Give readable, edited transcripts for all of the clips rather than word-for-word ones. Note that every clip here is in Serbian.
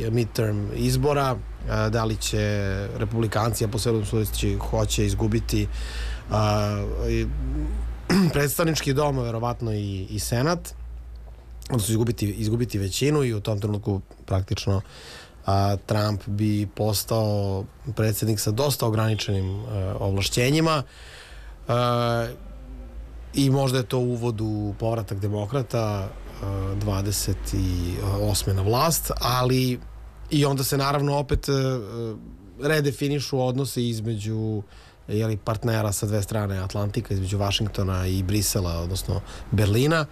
midterm izbora, da li će republikanci, a posebno sudeći hoće izgubiti predstavnički dom, verovatno i senat, odnosno izgubiti većinu i u tom trenutku praktično Trump bi postao predsjednik sa dosta ograničenim ovlašćenjima i možda je to uvod u povratak demokrata 28. na vlast, ali i onda se naravno opet redefinišu odnose između partnera sa dve strane Atlantika, između Vašingtona i Brisela, odnosno Berlina.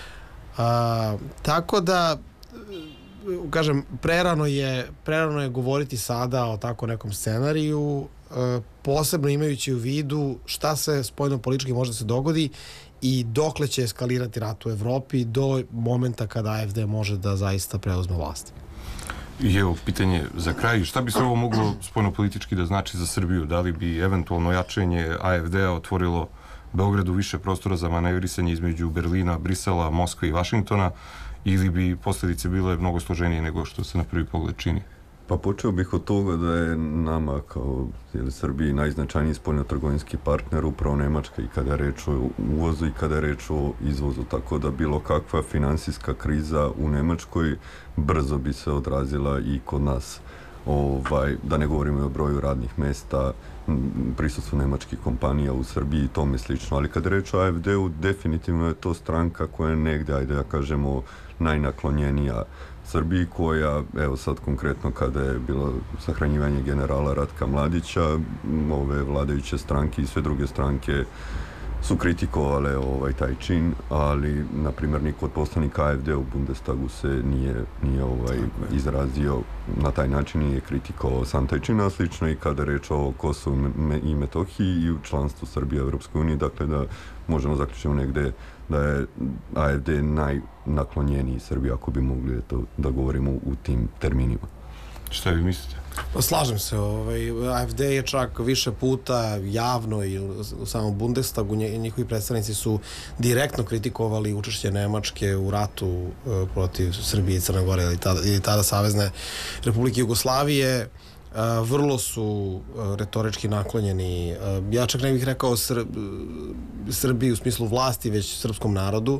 Tako da, kažem, prerano je govoriti sada o tako nekom scenariju, posebno imajući u vidu šta se spoljno-politički može da se dogodi i dokle će eskalirati rat u Evropi do momenta kada AfD može da zaista preuzme vlast. I evo, pitanje za kraj, šta bi se ovo moglo spoljno-politički da znači za Srbiju? Da li bi eventualno jačanje AfD-a otvorilo Beogradu više prostora za manevrisanje između Berlina, Brisela, Moskve i Vašingtona, ili bi posljedice bile mnogo složenije nego što se na prvi pogled čini? Pa počeo bih od toga da je nama kao Srbiji najznačajniji spoljnotrgovinski partner upravo Nemačka i kada je reč o uvozu i kada je reč o izvozu, tako da bilo kakva finansijska kriza u Nemačkoj brzo bi se odrazila i kod nas. Da ne govorimo o broju radnih mesta, prisustvu nemačkih kompanija u Srbiji i tome slično. Ali kada je reč o AfD-u, definitivno je to stranka koja je negde, ajde da kažemo, najnaklonjenija Srbiji, koja, evo sad konkretno kada je bilo sahranjivanje generala Ratka Mladića, ove vladajuće stranke i sve druge stranke su kritikovale taj čin, ali, na primjer, niko od poslanika AfD u Bundestagu se nije izrazio na taj način, nije kritikovao sam taj čin, a slično i kada reč o Kosovu i Metohiji i u članstvu Srbije u Evropskoj uniji, dakle da možemo zaključiti negde da je AfD najnaklonjeniji Srbiji, ako bi mogli da govorimo u tim terminima. Šta vi mislite? Slažem se, AfD je čak više puta javno i u samom Bundestagu njihovi predstavnici su direktno kritikovali učešće Nemačke u ratu protiv Srbije i Crne Gore ili tada Savezne Republike Jugoslavije. Vrlo su retorički naklonjeni, ja čak ne bih rekao Srbiji u smislu vlasti, već srpskom narodu,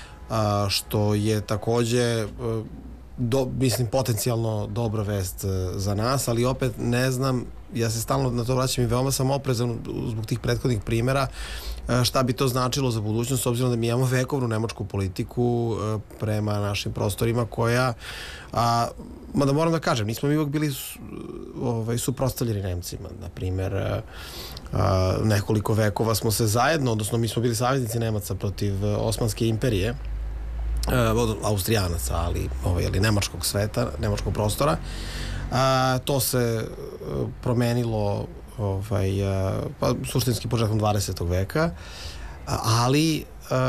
što je takođe mislim potencijalno dobra vest za nas, ali opet ne znam, ja se stalno na to vraćam i veoma sam oprezan zbog tih prethodnih primera šta bi to značilo za budućnost, s obzirom da mi imamo vekovnu nemačku politiku prema našim prostorima koja, mada moram da kažem, nismo mi uvijek bili suprotstavljeni Nemcima. Na primer, nekoliko vekova smo se zajedno, odnosno mi smo bili saveznici Nemaca protiv Osmanske imperije, od Austrijanaca, ali nemačkog sveta, nemačkog prostora. To se promenilo suštinski početkom 20. veka, ali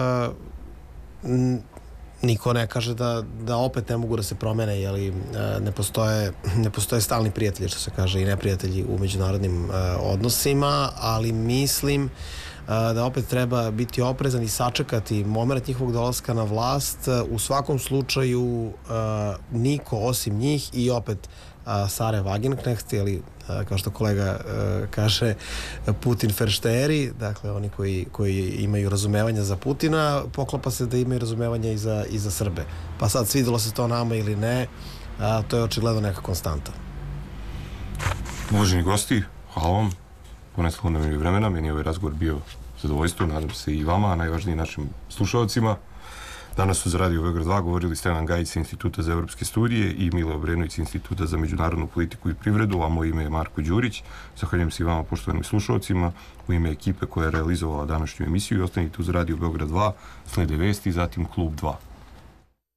niko ne kaže da opet ne mogu da se promene, ne postoje stalni prijatelji, što se kaže, i neprijatelji u međunarodnim odnosima, ali mislim da opet treba biti oprezan i sačekati moment njihovog dolaska na vlast. U svakom slučaju niko osim njih i opet Sare Wagenknecht, ili kao što kolega kaže Putin Versteheri, dakle oni koji imaju razumevanja za Putina, poklapa se da imaju razumevanja i za Srbe. Pa sad, svidelo se to nama ili ne, to je očigledno neka konstanta. Uvaženi gosti, hvala vam. Poneslo nam je vremena, meni je ovaj razgovor bio zadovoljstvo, nadam se i vama, a najvažniji našim slušalcima. Danas su za Radio Beograd 2 govorili Stevan Gajić sa Instituta za evropske studije i Mile Obrenović sa Instituta za međunarodnu politiku i privredu, a moje ime je Marko Đurić. Zahvaljujem se i vama, poštovanim slušalcima, u ime ekipe koja je realizovala današnju emisiju. Ostanite uz Radio Beograd 2, slede vesti, zatim Klub 2.